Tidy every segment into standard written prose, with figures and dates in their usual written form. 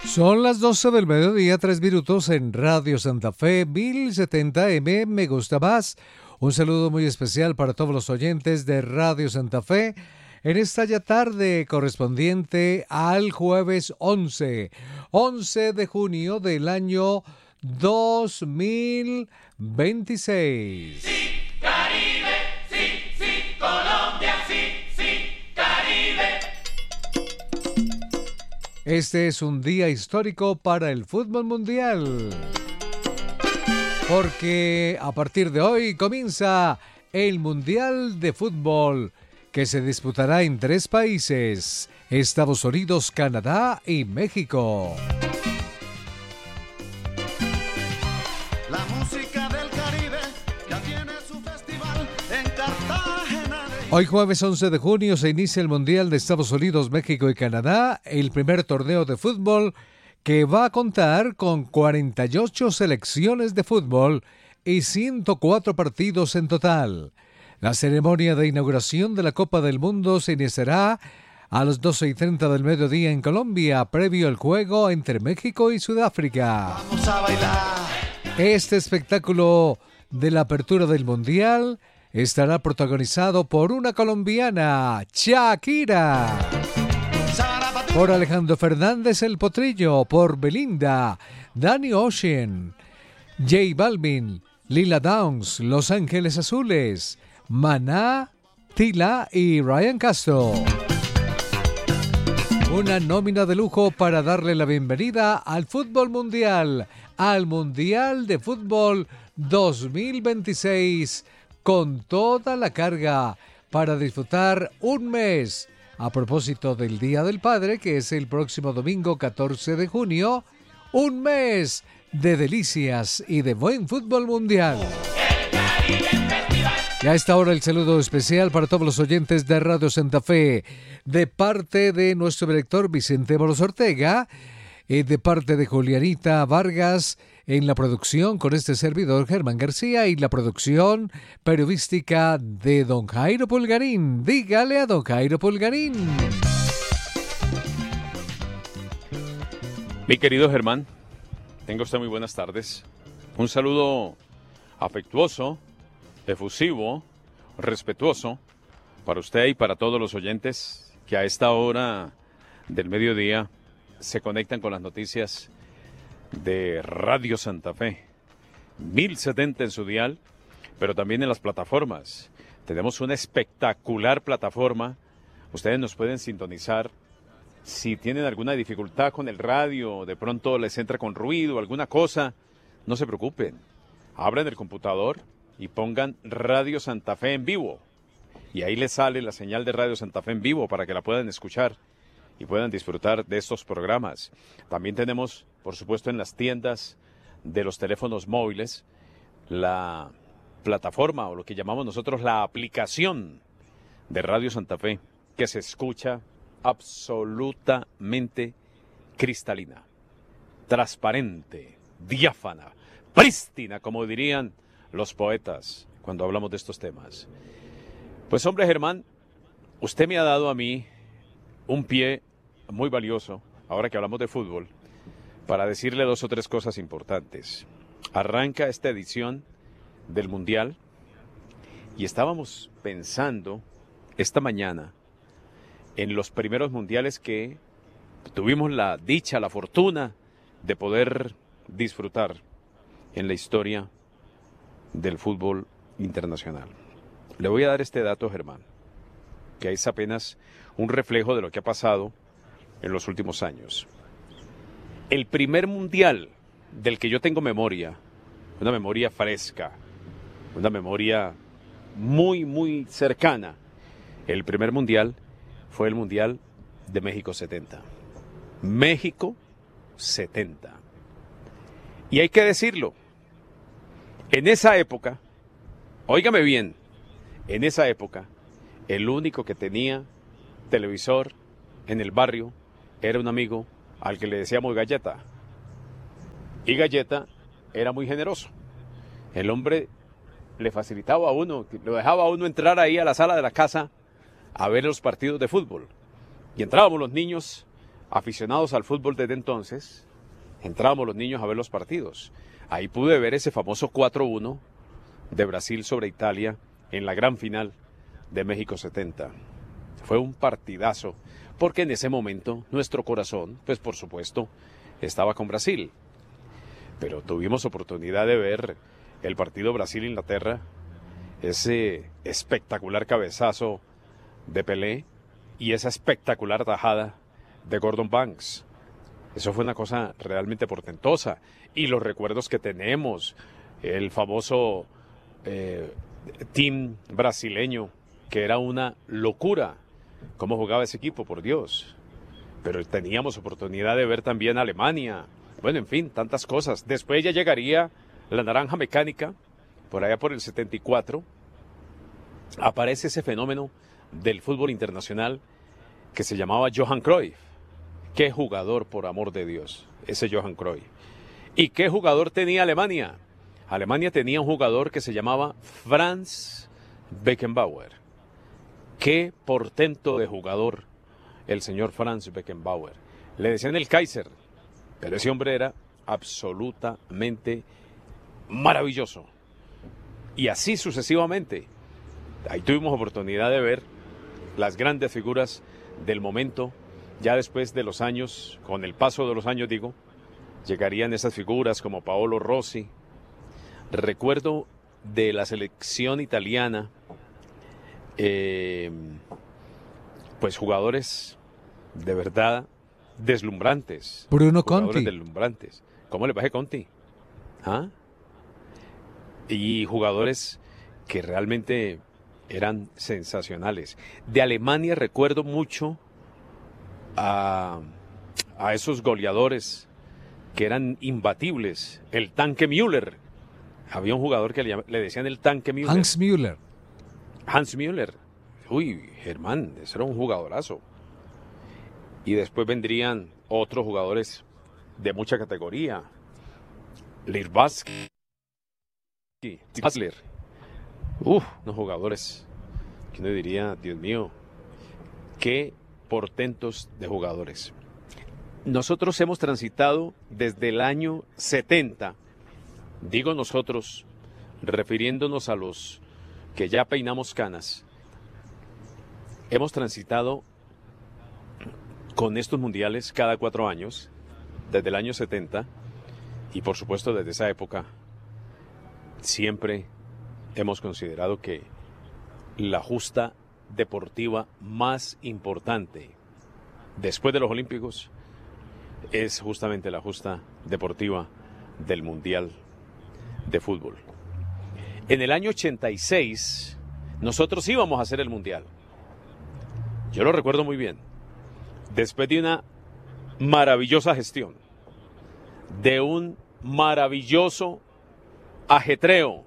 Son las 12 del mediodía, 3 minutos en Radio Santa Fe, 1070M, me gusta más. Un saludo muy especial para todos los oyentes de Radio Santa Fe en esta ya tarde correspondiente al jueves 11 de junio del año 2026. Sí, Caribe, sí, sí, Colombia, sí, sí, Caribe. Este es un día histórico para el fútbol mundial, porque a partir de hoy comienza el Mundial de Fútbol, que se disputará en 3 países: Estados Unidos, Canadá y México. La música del Caribe ya tiene su festival en Cartagena. Hoy jueves 11 de junio se inicia el Mundial de Estados Unidos, México y Canadá, el primer torneo de fútbol que va a contar con 48 selecciones de fútbol y 104 partidos en total. La ceremonia de inauguración de la Copa del Mundo se iniciará a las 12:30 del mediodía en Colombia, previo al juego entre México y Sudáfrica. Vamos a bailar. Este espectáculo de la apertura del Mundial estará protagonizado por una colombiana, Shakira, por Alejandro Fernández el Potrillo, por Belinda, Danny Ocean, J Balvin, Lila Downs, Los Ángeles Azules, Maná, Tila y Ryan Castro. Una nómina de lujo para darle la bienvenida al fútbol mundial, al Mundial de Fútbol 2026, con toda la carga para disfrutar un mes. A propósito del Día del Padre, que es el próximo domingo 14 de junio, un mes de delicias y de buen fútbol mundial. Y a esta hora el saludo especial para todos los oyentes de Radio Santa Fe, de parte de nuestro director Vicente Moros Ortega, de parte de Julianita Vargas en la producción con este servidor Germán García y la producción periodística de don Jairo Pulgarín. Dígale a don Jairo Pulgarín. Mi querido Germán, tenga usted muy buenas tardes. Un saludo afectuoso, efusivo, respetuoso para usted y para todos los oyentes que a esta hora del mediodía se conectan con las noticias de Radio Santa Fe. 1070 en su dial, pero también en las plataformas. Tenemos una espectacular plataforma. Ustedes nos pueden sintonizar. Si tienen alguna dificultad con el radio, de pronto les entra con ruido, alguna cosa, no se preocupen. Abran el computador y pongan Radio Santa Fe en vivo. Y ahí les sale la señal de Radio Santa Fe en vivo para que la puedan escuchar y puedan disfrutar de estos programas. También tenemos, por supuesto, en las tiendas de los teléfonos móviles, la plataforma o lo que llamamos nosotros la aplicación de Radio Santa Fe, que se escucha absolutamente cristalina, transparente, diáfana, prístina, como dirían los poetas cuando hablamos de estos temas. Pues hombre, Germán, usted me ha dado a mí un pie muy valioso, ahora que hablamos de fútbol, para decirle 2 o 3 cosas importantes. Arranca esta edición del Mundial y estábamos pensando esta mañana en los primeros mundiales que tuvimos la dicha, la fortuna de poder disfrutar en la historia del fútbol internacional. Le voy a dar este dato, Germán, que es apenas un reflejo de lo que ha pasado en los últimos años. El primer mundial del que yo tengo memoria, una memoria fresca, una memoria muy, muy cercana, el primer mundial fue el Mundial de México 70. México 70. Y hay que decirlo, en esa época, óigame bien, en esa época, el único que tenía televisor en el barrio era un amigo al que le decíamos Galleta. Y Galleta era muy generoso. El hombre le facilitaba a uno, lo dejaba a uno entrar ahí a la sala de la casa a ver los partidos de fútbol. Y entrábamos los niños aficionados al fútbol desde entonces, entrábamos los niños a ver los partidos. Ahí pude ver ese famoso 4-1 de Brasil sobre Italia en la gran final de México 70. Fue un partidazo, porque en ese momento nuestro corazón, pues por supuesto, estaba con Brasil. Pero tuvimos oportunidad de ver el partido Brasil-Inglaterra, ese espectacular cabezazo de Pelé y esa espectacular tajada de Gordon Banks. Eso fue una cosa realmente portentosa. Y los recuerdos que tenemos, el famoso team brasileño, que era una locura cómo jugaba ese equipo, por Dios. Pero teníamos oportunidad de ver también a Alemania. Bueno, en fin, tantas cosas. Después ya llegaría la naranja mecánica, por allá por el 74. Aparece ese fenómeno del fútbol internacional que se llamaba Johan Cruyff. Qué jugador, por amor de Dios, ese Johan Cruyff. ¿Y qué jugador tenía Alemania? Alemania tenía un jugador que se llamaba Franz Beckenbauer. Qué portento de jugador el señor Franz Beckenbauer. Le decían el Kaiser, pero ese hombre era absolutamente maravilloso. Y así sucesivamente. Ahí tuvimos oportunidad de ver las grandes figuras del momento. Ya después de los años, con el paso de los años digo, llegarían esas figuras como Paolo Rossi. Recuerdo de la selección italiana, pues jugadores de verdad deslumbrantes. Bruno Jugadores Conti. deslumbrantes. ¿Cómo le bajé Conti? ¿Ah? Y jugadores que realmente eran sensacionales. De Alemania recuerdo mucho a esos goleadores que eran imbatibles. El tanque Müller. Había un jugador que le decían el tanque Müller. Hans Müller. Hans Müller. Uy, Germán, ese era un jugadorazo. Y después vendrían otros jugadores de mucha categoría. Lirbatsky, Hasler. Unos jugadores que uno diría, Dios mío, qué portentos de jugadores. Nosotros hemos transitado desde el año 70, digo nosotros, refiriéndonos a los que ya peinamos canas, hemos transitado con estos mundiales cada 4 años, desde el año 70, y por supuesto desde esa época, siempre hemos considerado que la justa deportiva más importante después de los Olímpicos es justamente la justa deportiva del Mundial de Fútbol. En el año 86 nosotros íbamos a hacer el Mundial. Yo lo recuerdo muy bien. Después de una maravillosa gestión, de un maravilloso ajetreo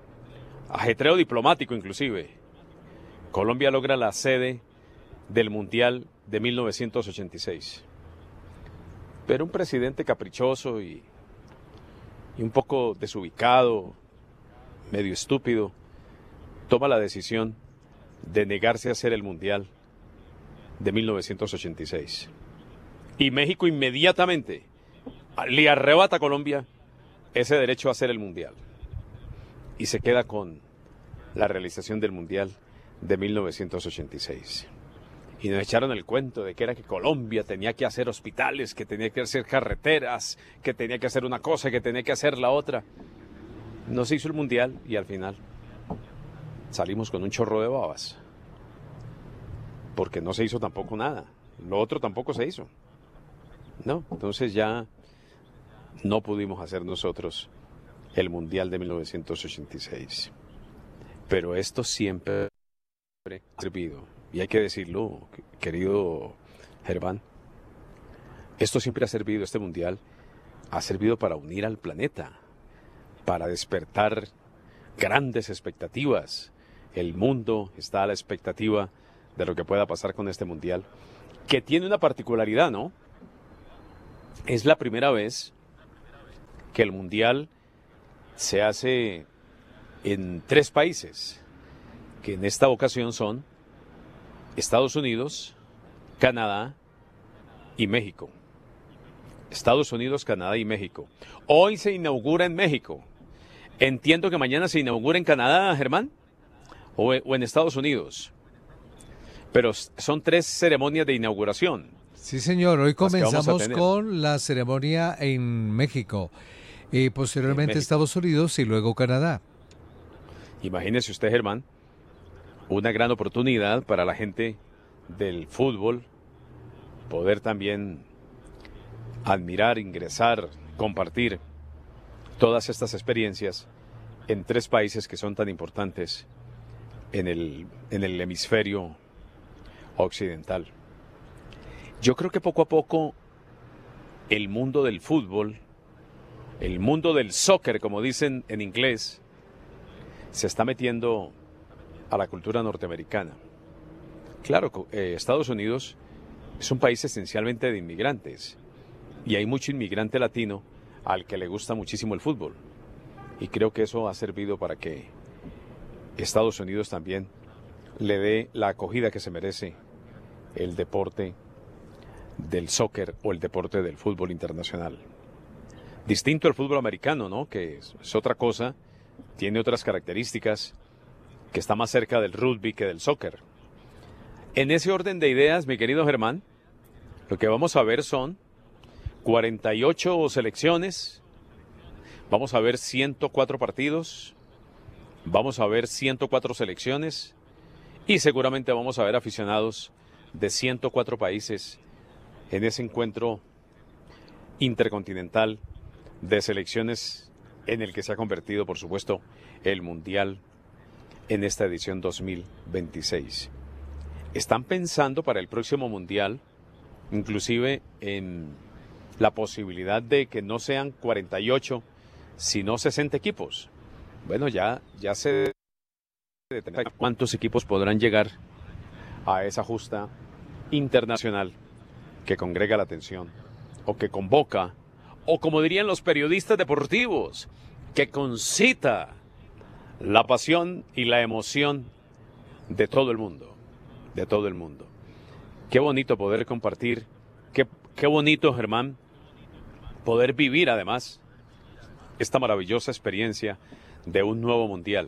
diplomático inclusive, Colombia logra la sede del Mundial de 1986. Pero un presidente caprichoso y un poco desubicado, medio estúpido, toma la decisión de negarse a hacer el Mundial de 1986. Y México inmediatamente le arrebata a Colombia ese derecho a hacer el Mundial. Y se queda con la realización del Mundial de 1986. Y nos echaron el cuento de que era que Colombia tenía que hacer hospitales, que tenía que hacer carreteras, que tenía que hacer una cosa, que tenía que hacer la otra. No se hizo el Mundial y al final salimos con un chorro de babas. Porque no se hizo tampoco nada. Lo otro tampoco se hizo. No, entonces ya no pudimos hacer nosotros el Mundial de 1986. Pero esto siempre ha servido, y hay que decirlo, querido Germán, esto siempre ha servido, este Mundial ha servido para unir al planeta, para despertar grandes expectativas. El mundo está a la expectativa de lo que pueda pasar con este Mundial, que tiene una particularidad, ¿no? Es la primera vez que el Mundial se hace en 3 países, que en esta ocasión son Estados Unidos, Canadá y México. Estados Unidos, Canadá y México. Hoy se inaugura en México. Entiendo que mañana se inaugura en Canadá, Germán, o en Estados Unidos. Pero son 3 ceremonias de inauguración. Sí, señor. Hoy Las que vamos a comenzamos tener. con la ceremonia en México, y posteriormente En México. Estados Unidos y luego Canadá. Imagínese usted, Germán, una gran oportunidad para la gente del fútbol poder también admirar, ingresar, compartir todas estas experiencias en 3 países que son tan importantes en el hemisferio occidental. Yo creo que poco a poco el mundo del fútbol, el mundo del soccer, como dicen en inglés, se está metiendo a la cultura norteamericana. Claro, Estados Unidos es un país esencialmente de inmigrantes y hay mucho inmigrante latino al que le gusta muchísimo el fútbol. Y creo que eso ha servido para que Estados Unidos también le dé la acogida que se merece el deporte del soccer o el deporte del fútbol internacional. Distinto al fútbol americano, ¿no? Que es otra cosa, tiene otras características, que está más cerca del rugby que del soccer. En ese orden de ideas, mi querido Germán, lo que vamos a ver son 48 selecciones, vamos a ver 104 partidos, vamos a ver 104 selecciones y seguramente vamos a ver aficionados de 104 países en ese encuentro intercontinental de selecciones en el que se ha convertido, por supuesto, el Mundial en esta edición 2026. Están pensando para el próximo Mundial, inclusive en la posibilidad de que no sean 48, sino 60 equipos. Bueno, ya se determina cuántos equipos podrán llegar a esa justa internacional que congrega la atención, o que convoca, o como dirían los periodistas deportivos, que concita la pasión y la emoción de todo el mundo, de todo el mundo. Qué bonito poder compartir, qué bonito, Germán, poder vivir además esta maravillosa experiencia de un nuevo mundial.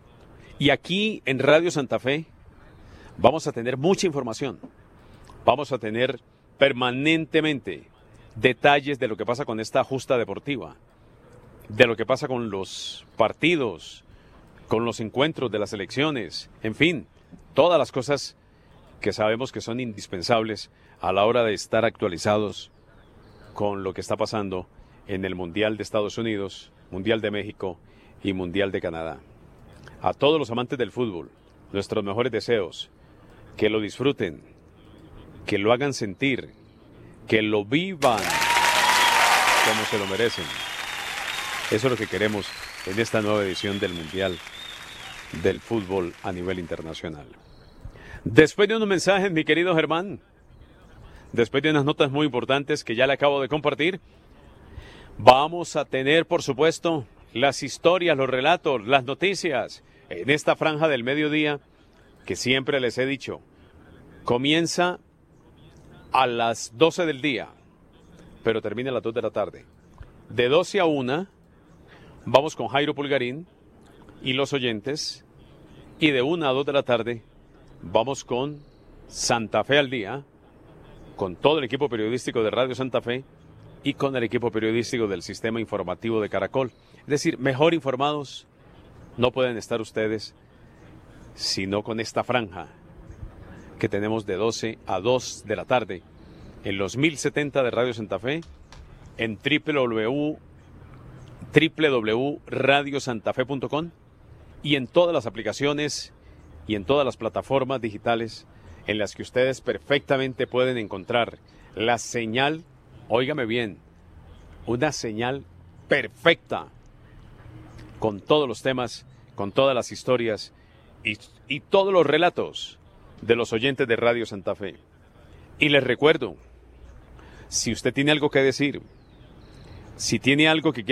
Y aquí en Radio Santa Fe vamos a tener mucha información, vamos a tener permanentemente detalles de lo que pasa con esta justa deportiva, de lo que pasa con los partidos, con los encuentros de las elecciones, en fin, todas las cosas que sabemos que son indispensables a la hora de estar actualizados con lo que está pasando en el Mundial de Estados Unidos, Mundial de México y Mundial de Canadá. A todos los amantes del fútbol, nuestros mejores deseos, que lo disfruten, que lo hagan sentir, que lo vivan como se lo merecen. Eso es lo que queremos en esta nueva edición del Mundial del Fútbol a nivel internacional. Después de unos mensajes, mi querido Germán, después de unas notas muy importantes que ya le acabo de compartir, vamos a tener, por supuesto, las historias, los relatos, las noticias en esta franja del mediodía que siempre les he dicho, comienza a las 12 del día, pero termina a las 2 de la tarde. De 12 a 1 vamos con Jairo Pulgarín y los oyentes, y de 1 a 2 de la tarde vamos con Santa Fe al Día, con todo el equipo periodístico de Radio Santa Fe y con el equipo periodístico del Sistema Informativo de Caracol. Es decir, mejor informados no pueden estar ustedes sino con esta franja que tenemos de 12 a 2 de la tarde en los 1070 de Radio Santa Fe, en www.radiosantafe.com y en todas las aplicaciones y en todas las plataformas digitales en las que ustedes perfectamente pueden encontrar la señal, óigame bien, una señal perfecta con todos los temas, con todas las historias y todos los relatos de los oyentes de Radio Santa Fe. Y les recuerdo, si usted tiene algo que decir, si tiene algo que quiere